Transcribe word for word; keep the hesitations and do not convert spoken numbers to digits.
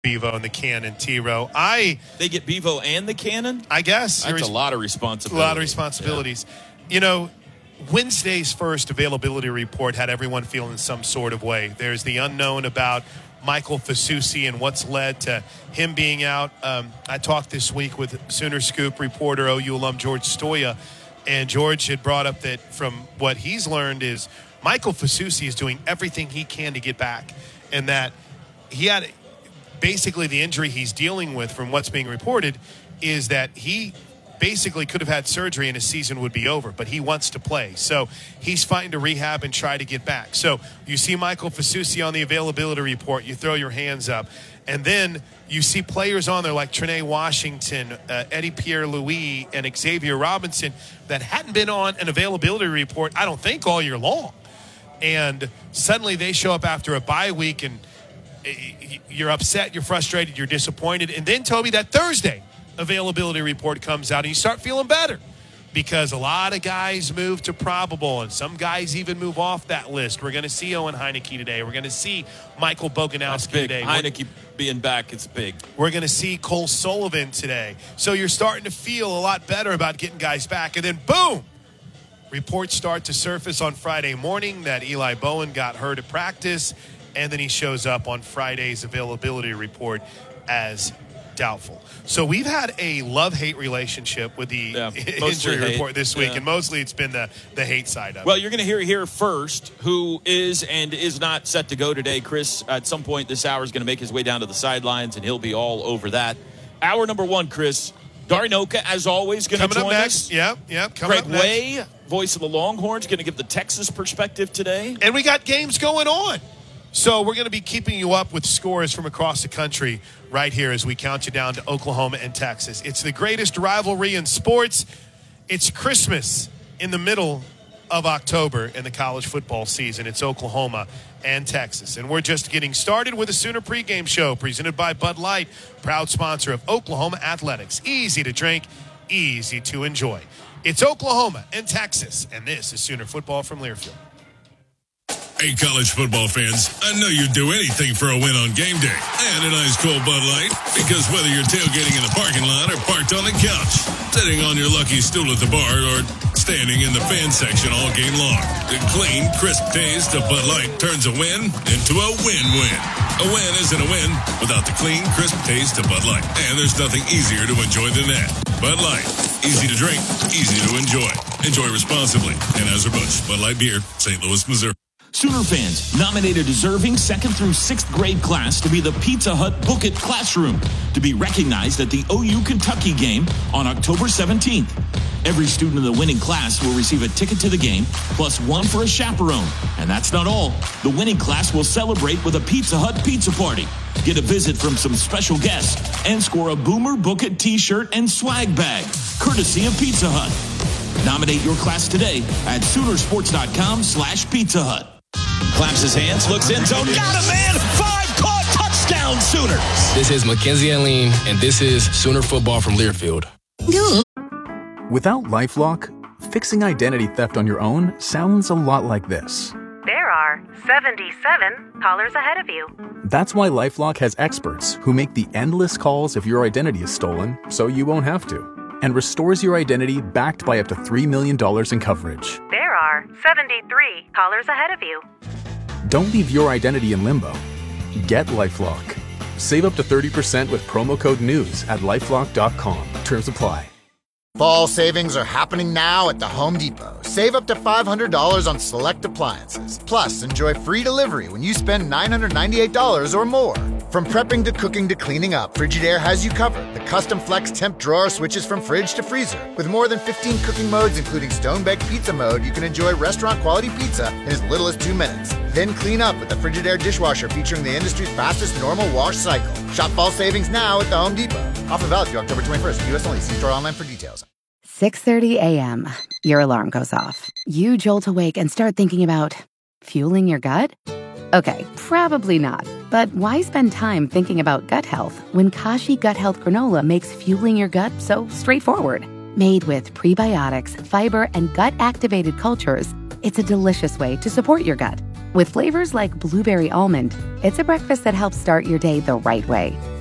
Bevo and the Cannon T-Row. I They get Bevo and the Cannon? I guess. That's res- a lot of A responsibility. lot of responsibilities. Yeah. You know, Wednesday's first availability report had everyone feeling some sort of way. There's the unknown about Michael Fasusi and what's led to him being out. Um, I talked this week with Sooner Scoop reporter, O U alum George Stoya, and George had brought up that from what he's learned is Michael Fasusi is doing everything he can to get back, and that he had basically the injury he's dealing with from what's being reported is that he basically could have had surgery and his season would be over, but he wants to play. So he's fighting to rehab and try to get back. So you see Michael Fasusi on the availability report, you throw your hands up. And then you see players on there like Trinae Washington, uh, Eddie Pierre-Louis, and Xavier Robinson that hadn't been on an availability report, I don't think, all year long. And suddenly they show up after a bye week and you're upset, you're frustrated, you're disappointed. And then, Toby, that Thursday availability report comes out and you start feeling better because a lot of guys move to probable and some guys even move off that list. We're going to see Owen Heineke today. We're going to see Michael Boganowski today. Heineke being back, it's big. We're going to see Cole Sullivan today. So you're starting to feel a lot better about getting guys back. And then, boom, reports start to surface on Friday morning that Eli Bowen got hurt at practice, and then he shows up on Friday's availability report as doubtful. So we've had a love-hate relationship with the yeah, injury hate. report this week, yeah. and mostly it's been the, the hate side of well, it. Well, you're going to hear here first who is and is not set to go today. Chris, at some point this hour, is going to make his way down to the sidelines, and he'll be all over that. Hour number one, Chris. Darinoka, as always, going to join Coming up next. us. Yep, yep. Coming Craig up next. Way, voice of the Longhorns, going to give the Texas perspective today. And we got games going on. So we're going to be keeping you up with scores from across the country right here as we count you down to Oklahoma and Texas. It's the greatest rivalry in sports. It's Christmas in the middle of October in the college football season. It's Oklahoma and Texas. And we're just getting started with a Sooner pregame show presented by Bud Light, proud sponsor of Oklahoma Athletics. Easy to drink, easy to enjoy. It's Oklahoma and Texas, and this is Sooner football from Learfield. Hey, college football fans, I know you'd do anything for a win on game day and an ice cold Bud Light, because whether you're tailgating in the parking lot or parked on the couch, sitting on your lucky stool at the bar, or standing in the fan section all game long, the clean, crisp taste of Bud Light turns a win into a win-win. A win isn't a win without the clean, crisp taste of Bud Light, and there's nothing easier to enjoy than that. Bud Light, easy to drink, easy to enjoy. Enjoy responsibly. Anheuser-Busch, Bud Light Beer, Saint Louis, Missouri. Sooner fans, nominate a deserving second through sixth grade class to be the Pizza Hut Book It Classroom, to be recognized at the O U Kentucky game on October seventeenth. Every student in the winning class will receive a ticket to the game, plus one for a chaperone. And that's not all. The winning class will celebrate with a Pizza Hut pizza party, get a visit from some special guests, and score a Boomer Book It t-shirt and swag bag, courtesy of Pizza Hut. Nominate your class today at Soonersports.com slash Pizza Hut. Claps his hands, looks in zone, got him, man! Five caught, touchdown Sooners! This is Mackenzie Aline, and this is Sooner Football from Learfield. Without LifeLock, fixing identity theft on your own sounds a lot like this. There are seventy-seven callers ahead of you. That's why LifeLock has experts who make the endless calls if your identity is stolen, so you won't have to, and restores your identity backed by up to three million dollars in coverage. There are seventy-three callers ahead of you. Don't leave your identity in limbo. Get LifeLock. Save up to thirty percent with promo code NEWS at lifelock dot com. Terms apply. Fall savings are happening now at the Home Depot. Save up to five hundred dollars on select appliances. Plus, enjoy free delivery when you spend nine hundred ninety-eight dollars or more. From prepping to cooking to cleaning up, Frigidaire has you covered. The custom flex temp drawer switches from fridge to freezer. With more than fifteen cooking modes, including stone-baked pizza mode, you can enjoy restaurant-quality pizza in as little as two minutes. Then clean up with the Frigidaire dishwasher featuring the industry's fastest normal wash cycle. Shop fall savings now at the Home Depot. Offer valid through October twenty-first. U S only. See store online for details. six thirty a.m. Your alarm goes off. You jolt awake and start thinking about fueling your gut? Okay, probably not. But why spend time thinking about gut health when Kashi Gut Health Granola makes fueling your gut so straightforward? Made with prebiotics, fiber, and gut-activated cultures, it's a delicious way to support your gut. With flavors like blueberry almond, it's a breakfast that helps start your day the right way.